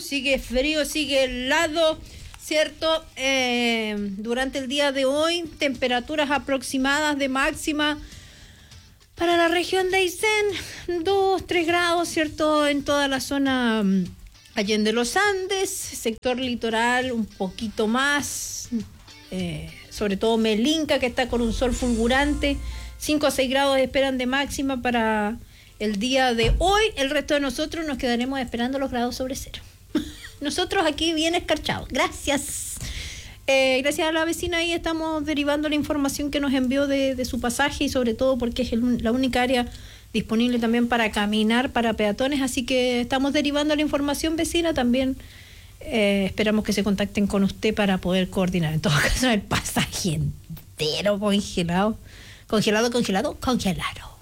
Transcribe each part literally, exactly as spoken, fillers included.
sigue frío, sigue helado, ¿cierto? Eh, durante el día de hoy, temperaturas aproximadas de máxima para la región de Aysén, dos, tres grados, ¿cierto? En toda la zona Allende los Andes, sector litoral un poquito más, eh, sobre todo Melinca, que está con un sol fulgurante, cinco a seis grados esperan de máxima para el día de hoy. El resto de nosotros nos quedaremos esperando los grados sobre cero. Nosotros aquí bien escarchados. Gracias. Eh, gracias a la vecina ahí estamos derivando la información que nos envió de, de su pasaje y sobre todo porque es el, la única área disponible también para caminar para peatones, así que estamos derivando la información, vecina. También eh, esperamos que se contacten con usted para poder coordinar. En todo caso, el pasaje entero congelado. Congelado, congelado, congelado.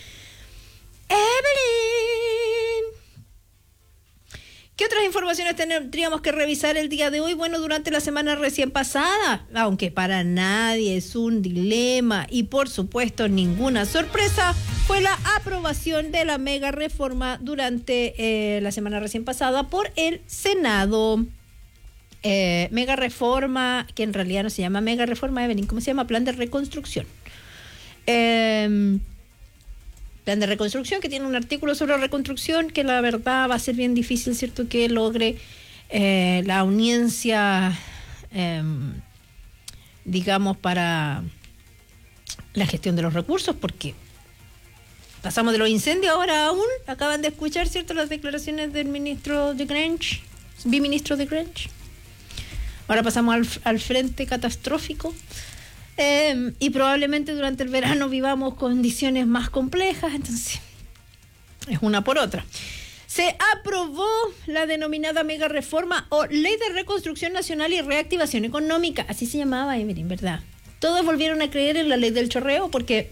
Evelyn, ¿qué otras informaciones tendríamos que revisar el día de hoy? Bueno, durante la semana recién pasada, aunque para nadie es un dilema y por supuesto ninguna sorpresa, fue la aprobación de la mega reforma durante eh, la semana recién pasada por el Senado. Eh, mega reforma, que en realidad no se llama mega reforma, Evelyn, ¿cómo se llama? Plan de reconstrucción. Eh, plan de reconstrucción que tiene un artículo sobre reconstrucción que la verdad va a ser bien difícil, ¿cierto?, que logre eh, la audiencia, eh, digamos, para la gestión de los recursos, porque pasamos de los incendios ahora aún. Acaban de escuchar, ¿cierto?, las declaraciones del ministro de Grange, biministro de Grange. Ahora pasamos al, al frente catastrófico. Eh, y probablemente durante el verano vivamos condiciones más complejas, entonces es una por otra. Se aprobó la denominada mega reforma o Ley de Reconstrucción Nacional y Reactivación Económica, así se llamaba, Evelyn, ¿verdad? Todos volvieron a creer en la ley del chorreo porque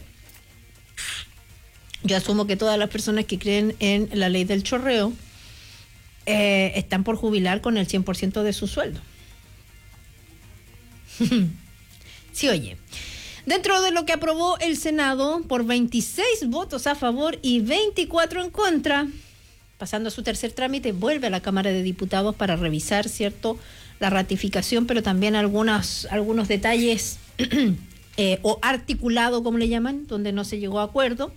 yo asumo que todas las personas que creen en la ley del chorreo eh, están por jubilar con el cien por ciento de su sueldo. Sí, oye, dentro de lo que aprobó el Senado por veintiséis votos a favor y veinticuatro en contra, pasando a su tercer trámite, vuelve a la Cámara de Diputados para revisar, ¿cierto?, la ratificación, pero también algunas, algunos detalles eh, o articulado, como le llaman, donde no se llegó a acuerdo.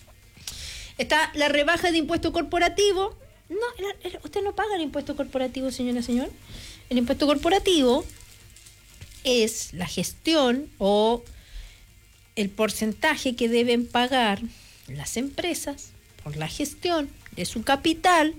Está la rebaja de impuesto corporativo. No, el, el, usted no paga el impuesto corporativo, señora, señor. El impuesto corporativo es la gestión o el porcentaje que deben pagar las empresas por la gestión de su capital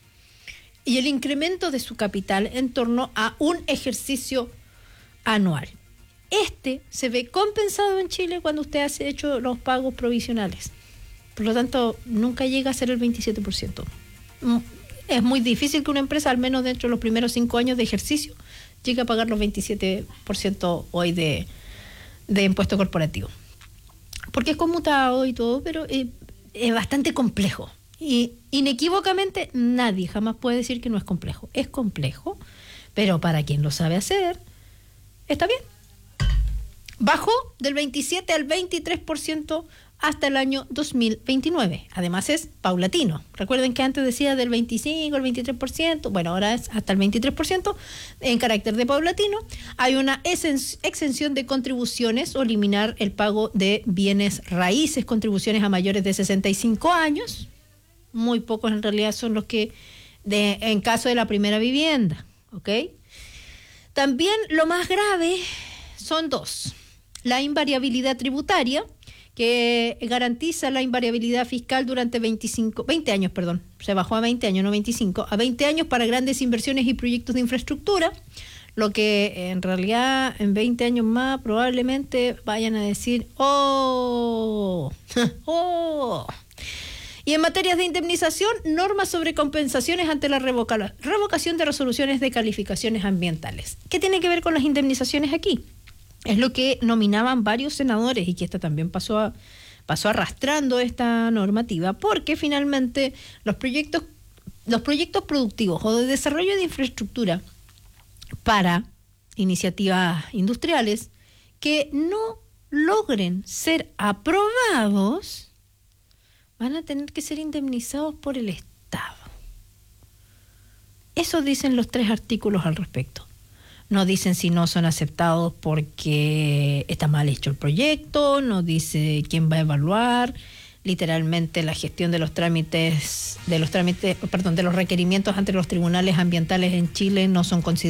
y el incremento de su capital en torno a un ejercicio anual. Este se ve compensado en Chile cuando usted hace hecho los pagos provisionales. Por lo tanto, nunca llega a ser el veintisiete por ciento. Es muy difícil que una empresa, al menos dentro de los primeros cinco años de ejercicio, llega a pagar los veintisiete por ciento hoy de, de impuesto corporativo. Porque es conmutado y todo, pero eh, es bastante complejo. Y inequívocamente nadie jamás puede decir que no es complejo. Es complejo, pero para quien lo sabe hacer, está bien. Bajó del veintisiete al veintitrés por ciento hasta el año dos mil veintinueve. Además es paulatino. Recuerden que antes decía del veinticinco al veintitrés por ciento. Bueno, ahora es hasta el veintitrés por ciento en carácter de paulatino. Hay una exención de contribuciones o eliminar el pago de bienes raíces, contribuciones a mayores de sesenta y cinco años. Muy pocos en realidad son los que, de, en caso de la primera vivienda, ¿ok? También lo más grave son dos. La invariabilidad tributaria, que garantiza la invariabilidad fiscal durante veinticinco, veinte años, perdón, se bajó a veinte años, no veinticinco, a veinte años para grandes inversiones y proyectos de infraestructura, lo que en realidad en veinte años más probablemente vayan a decir, ¡oh! ¡oh! Y en materias de indemnización, normas sobre compensaciones ante la revoca- revocación de resoluciones de calificaciones ambientales. ¿Qué tiene que ver con las indemnizaciones aquí? Es lo que nominaban varios senadores y que esta también pasó, a, pasó arrastrando esta normativa, porque finalmente los proyectos, los proyectos productivos o de desarrollo de infraestructura para iniciativas industriales que no logren ser aprobados van a tener que ser indemnizados por el Estado. Eso dicen los tres artículos al respecto. No dicen si no son aceptados porque está mal hecho el proyecto, no dice quién va a evaluar. Literalmente la gestión de los trámites, de los trámites, perdón, de los requerimientos ante los tribunales ambientales en Chile no son considerados